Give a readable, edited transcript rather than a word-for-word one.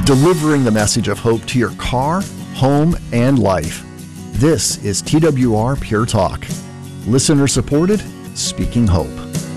delivering the message of hope to your car, home, and life. This is TWR Pure Talk. Listener supported, speaking hope.